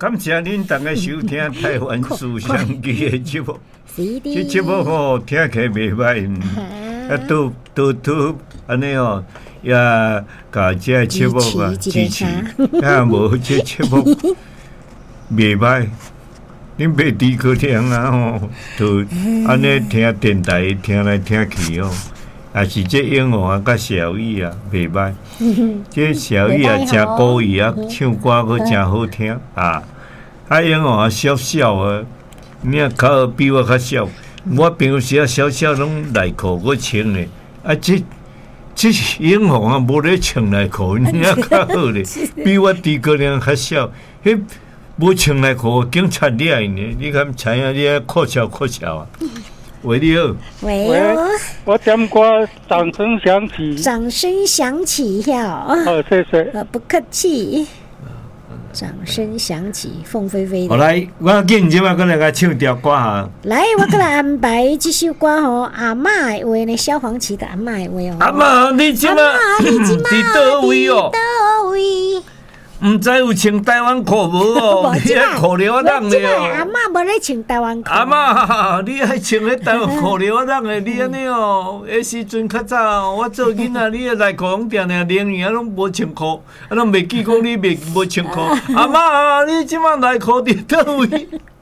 感谢恁大家收听台湾思想机的节目。这节目吼听起来袂歹，都安尼哦，也甲这节目啊支持，无这节目袂歹。恁袂低可听啊吼，就安尼听电台听来听去哦，也是这英文啊甲小语啊袂歹，这小语啊真古意啊，唱歌佫真好听啊，英文啊小小啊，你啊较比我较小，我平时啊小小拢内裤佫穿咧，这英文啊无咧穿内裤，你啊较好咧，比我低可听较小，迄。无穿内裤，警察抓因呢？你看知影你酷笑啊！喂，你好。 喂， 我点歌，掌声响起。 掌声响起呀！ 好，谢谢。 不客气。掌声响起，凤飞飞。 好来，我今日我来唱条歌哈。 来，我给来安排这首歌吼，阿嬷的话呢，萧煌奇的阿嬷的话哦。 阿嬷，你即马伫倒位哦？ 倒位？ 唔知有穿台湾裤无哦？你迄裤了当的哦。 阿嬷无咧穿台湾裤。 阿嬷，你爱穿迄台湾裤了当的，你安尼哦？迄时阵较早，我做囡仔，你的内裤拢定定零元，拢无穿裤，拢袂记讲你无穿裤。阿嬷，你即马内裤伫倒位？